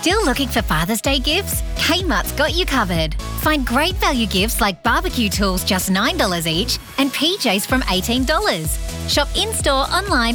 Still looking for Father's Day gifts? Kmart's got you covered. Find great value gifts like barbecue tools just $9 each and PJs from $18. Shop in-store, online